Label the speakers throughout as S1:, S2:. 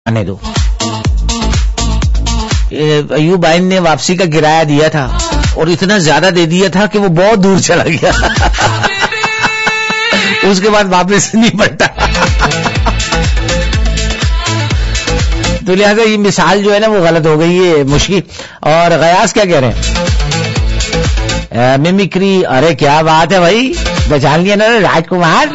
S1: आने दो। अयूब भाई ने वापसी का किराया दिया था और इतना ज्यादा दे दिया था कि वो बहुत दूर चला गया। उसके बाद वापस नहीं पड़ता। तो लिहाजा ये मिसाल जो है ना वो गलत हो गई है मुश्किल। और गयास क्या कह रहे हैं? मिमिक्री, अरे क्या बात है भाई, पहचान लिया ना राजकुमार।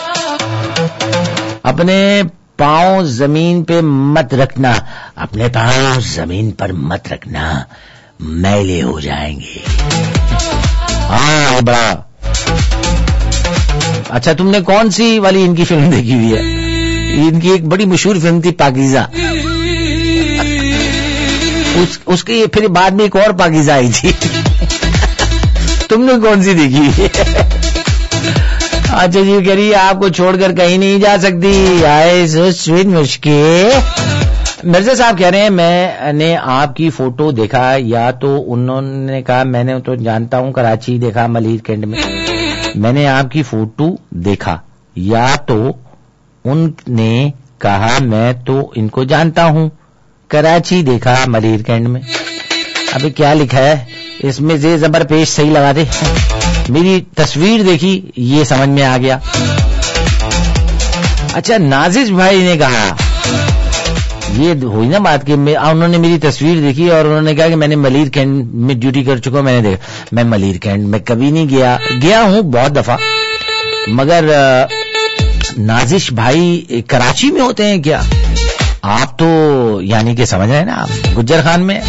S1: अपने पांव जमीन पे मत रखना, अपने पांव जमीन पर मत रखना, मैले हो जाएंगे। हाँ बड़ा अच्छा। तुमने कौन सी वाली इनकी फिल्म देखी हुई है? इनकी एक बड़ी मशहूर फिल्म थी पाकीज़ा। उसके फिर बाद में एक और पाकीज़ा आई थी। तुमने कौन सी देखी? अच्छा जी, कह रही है आपको छोड़कर कहीं नहीं जा सकती। आए सो स्वीट मुश्किल। मिर्जा साहब कह रहे हैं मैंने आपकी फोटो देखा, या तो उन्होंने कहा मैंने तो जानता हूं कराची देखा मलिर कैंट में। मैंने आपकी फोटो देखा, या तो उनने कहा मैं तो इनको जानता हूं कराची देखा मलिर कैंट में। अभी क्या लिखा है इसमें, जे जबर पेश सही लगा दे। मेरी तस्वीर देखी ये समझ में आ गया। अच्छा, नाजिश भाई ने कहा, ये हुई ना बात कि उन्होंने मेरी तस्वीर देखी और उन्होंने कहा कि मैंने मलिर कैंट में ड्यूटी कर चुका हूं, मैंने देखा। मैं मलिर कैंट में कभी नहीं गया हूं बहुत दफा, मगर नाजिश भाई कराची में होते हैं क्या? आप तो यानी कि समझ रहे हैं ना आप, गुज्जर खान में।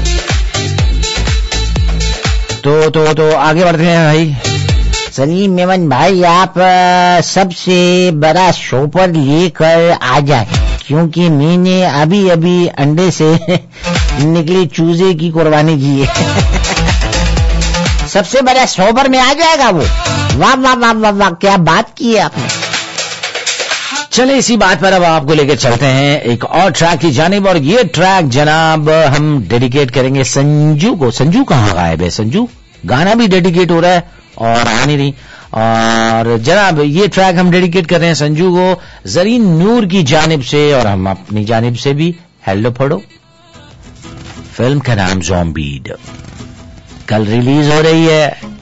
S1: तो आगे बढ़ते हैं भाई। सलीम मेमन भाई, आप सबसे बड़ा शॉपर लेकर आ जाए, क्योंकि मैंने अभी अभी अंडे से निकले चूजे की कुर्बानी की है। सबसे बड़ा शॉपर में आ जाएगा वो। वाह वाह वाह वाह वाह, क्या बात की है आपने। चले इसी बात पर अब आपको लेकर चलते हैं एक और ट्रैक की जानिब, और ये ट्रैक जनाब हम डेडिकेट करेंगे संजू को। संजू कहाँ गायब है? संजू गाना भी डेडिकेट हो रहा है और आ नहीं रही। और जनाब ये ट्रैक हम डेडिकेट कर रहे हैं संजू को जरीन नूर की जानिब से, और हम अपनी जानिब से भी हेलो पढ़ो। फिल्म का नाम ज़ॉम्बीड कल रिलीज हो रही है।